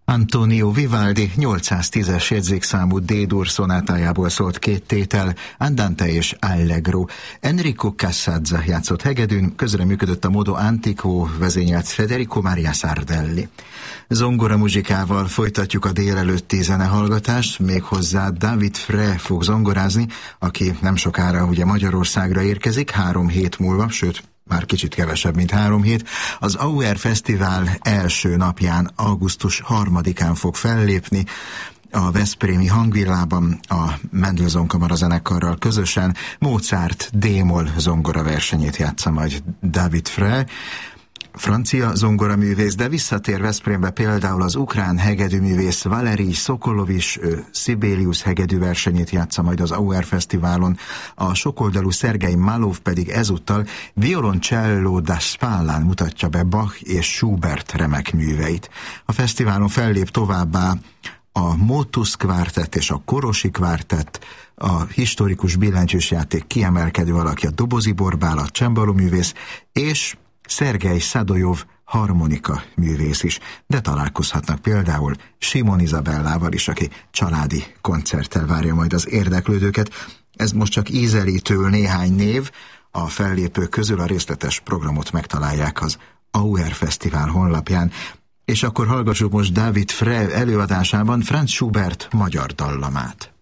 Antonio Vivaldi 810-es jegyzékszámú D-dur szonátájából szólt két tétel, Andante és Allegro. Enrico Cassazza játszott hegedűn, közreműködött a Modo Antico vezényelt Federico Maria Sardelli. Zongora muzsikával folytatjuk a délelőtti zenehallgatást, méghozzá David Frey fog zongorázni, aki nem sokára ugye Magyarországra érkezik, 3 hét múlva, sőt, már kicsit kevesebb, mint 3 hét. Az Auer Fesztivál első napján, augusztus 3-án fog fellépni a veszprémi hangvillában a Mendelssohn kamarazenekarral közösen. Mozart D-moll zongora versenyét játsza majd David Frey, francia zongoraművész, de visszatér Veszprémbe például az ukrán hegedűművész Valerij Szokolovics, Sibelius hegedűversenyét játsza majd az Auer Fesztiválon, a sokoldalú Szergej Malov pedig ezúttal Violoncello da Spallán mutatja be Bach és Schubert remek műveit. A fesztiválon fellép továbbá a Motus Quartet és a Korosi Quartet, a historikus billentyűsjáték kiemelkedő alakja Dobozi Borbál, a csembaloművész, és Szergej Szadojov harmonika művész is, de találkozhatnak például Simon Izabellával is, aki családi koncerttel várja majd az érdeklődőket. Ez most csak ízelítő néhány név, a fellépők közül a részletes programot megtalálják az Auer Fesztivál honlapján. És akkor hallgassuk most David Frey előadásában Franz Schubert magyar dallamát.